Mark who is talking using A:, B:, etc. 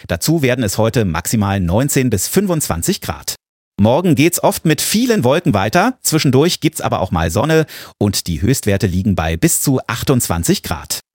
A: Dazu werden es heute maximal 19 bis 25 Grad. Morgen geht's oft mit vielen Wolken weiter, zwischendurch gibt's aber auch mal Sonne und die Höchstwerte liegen bei bis zu 28 Grad.